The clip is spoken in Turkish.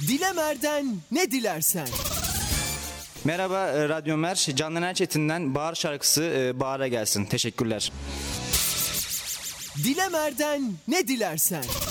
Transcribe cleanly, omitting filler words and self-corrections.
Dilemer'den ne dilersen. Merhaba Radyo Mer, Candan Erçetin'den Bahar şarkısı Bahar'a gelsin. Teşekkürler. Dilemer'den ne dilersen.